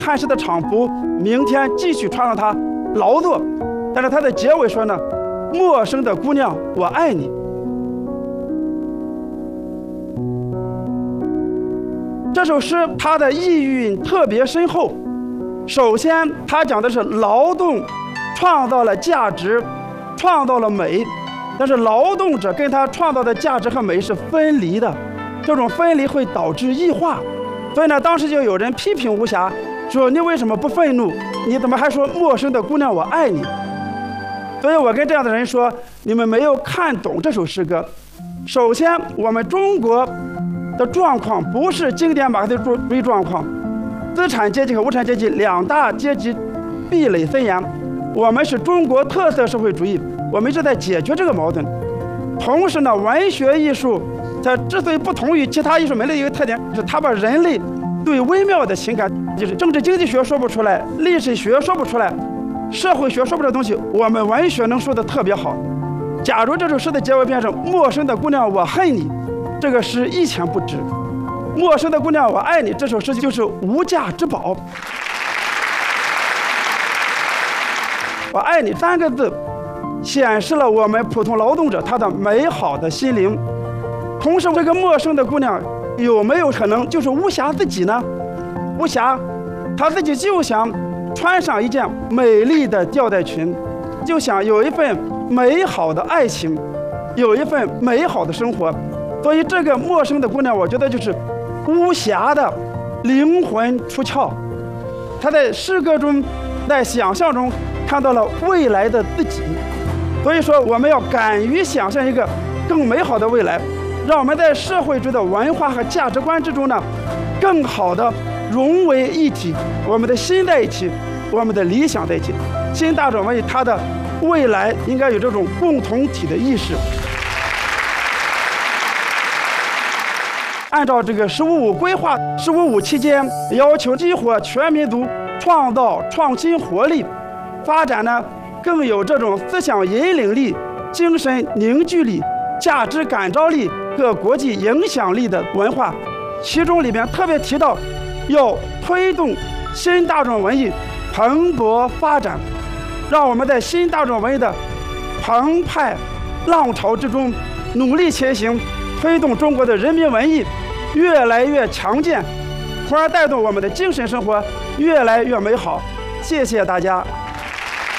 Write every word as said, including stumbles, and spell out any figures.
汗湿的厂服，明天继续穿上它劳作。但是它的结尾说呢，陌生的姑娘，我爱你。这首诗它的意蕴特别深厚。首先，它讲的是劳动创造了价值，创造了美，但是劳动者跟他创造的价值和美是分离的，这种分离会导致异化。所以呢，当时就有人批评吴霞，说你为什么不愤怒？你怎么还说陌生的姑娘我爱你？所以我跟这样的人说，你们没有看懂这首诗歌。首先，我们中国的状况不是经典马克思主义状况，资产阶级和无产阶级两大阶级壁垒森严。我们是中国特色社会主义，我们是在解决这个矛盾。同时呢，文学艺术它之所以不同于其他艺术门类的一个特点，是它把人类最微妙的情感，就是政治经济学说不出来，历史学说不出来，社会学说不出来的东西，我们文学能说得特别好。假如这首诗的结尾变成陌生的姑娘我恨你，这个诗一钱不值。陌生的姑娘我爱你，这首诗就是无价之宝。我爱你三个字显示了我们普通劳动者他的美好的心灵。同时，这个陌生的姑娘有没有可能就是巫峡自己呢？巫峡她自己就想穿上一件美丽的吊带裙，就想有一份美好的爱情，有一份美好的生活。所以这个陌生的姑娘，我觉得就是巫峡的灵魂出窍，她在诗歌中，在想象中看到了未来的自己。所以说，我们要敢于想象一个更美好的未来，让我们在社会主义的文化和价值观之中呢，更好的融为一体，我们的心在一起，我们的理想在一起。新大众文艺它的未来应该有这种共同体的意识。按照这个“十五五”规划，“十五五”期间要求激活全民族创造创新活力，发展呢更有这种思想引领力、精神凝聚力、价值感召力和国际影响力的文化。其中里面特别提到，要推动新大众文艺蓬勃发展，让我们在新大众文艺的澎湃浪潮之中努力前行，推动中国的人民文艺越来越强健，从而带动我们的精神生活越来越美好。谢谢大家。